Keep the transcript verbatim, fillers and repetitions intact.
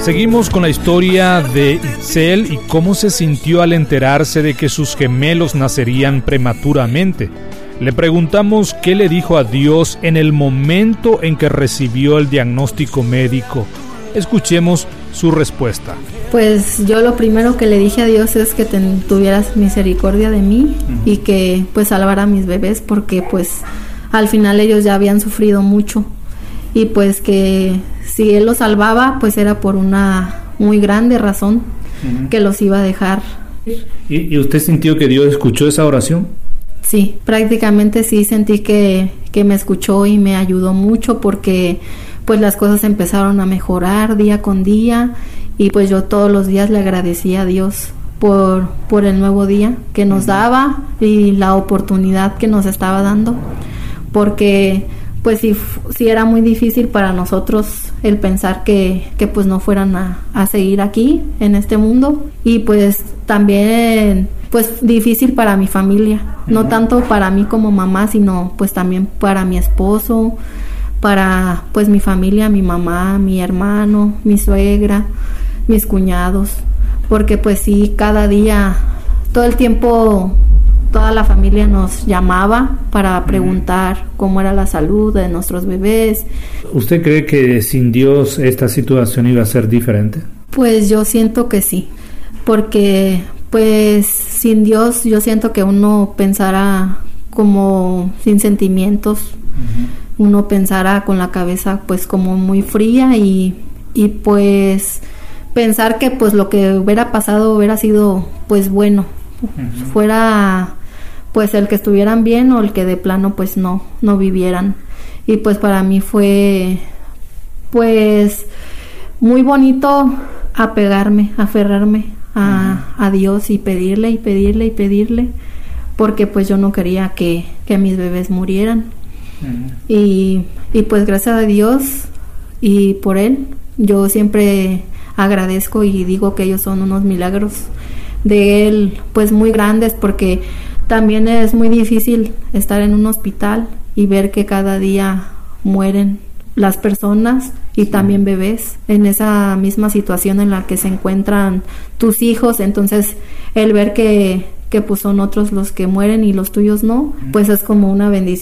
Seguimos con la historia de Itzel y cómo se sintió al enterarse de que sus gemelos nacerían prematuramente. Le preguntamos qué le dijo a Dios en el momento en que recibió el diagnóstico médico. Escuchemos su respuesta. Pues yo lo primero que le dije a Dios es que ten, tuvieras misericordia de mí uh-huh. y que pues salvara a mis bebés, porque pues al final ellos ya habían sufrido mucho y pues que si Él los salvaba pues era por una muy grande razón uh-huh. que los iba a dejar. ¿Y, ¿Y usted sintió que Dios escuchó esa oración? Sí, prácticamente sí sentí que, que me escuchó y me ayudó mucho, porque pues las cosas empezaron a mejorar día con día y pues yo todos los días le agradecía a Dios por, por el nuevo día que nos daba y la oportunidad que nos estaba dando, porque pues sí, sí era muy difícil para nosotros el pensar que, que pues no fueran a, a seguir aquí en este mundo, y pues también pues difícil para mi familia, uh-huh. no tanto para mí como mamá, sino pues también para mi esposo, para pues mi familia, mi mamá, mi hermano, mi suegra, mis cuñados, porque pues sí, cada día, todo el tiempo, toda la familia nos llamaba para preguntar cómo era la salud de nuestros bebés. ¿Usted cree que sin Dios esta situación iba a ser diferente? Pues yo siento que sí, porque pues sin Dios yo siento que uno pensara como sin sentimientos, uh-huh. uno pensara con la cabeza pues como muy fría y, y pues pensar que pues lo que hubiera pasado hubiera sido pues bueno, uh-huh. fuera pues el que estuvieran bien o el que de plano pues no, no vivieran. Y pues para mí fue pues muy bonito apegarme, aferrarme a, a Dios y pedirle y pedirle y pedirle, porque pues yo no quería que, que mis bebés murieran. Uh-huh. y, y pues gracias a Dios y por Él yo siempre agradezco y digo que ellos son unos milagros de Él pues muy grandes, porque también es muy difícil estar en un hospital y ver que cada día mueren las personas y también bebés en esa misma situación en la que se encuentran tus hijos. Entonces el ver que, que pues son otros los que mueren y los tuyos no, pues es como una bendición.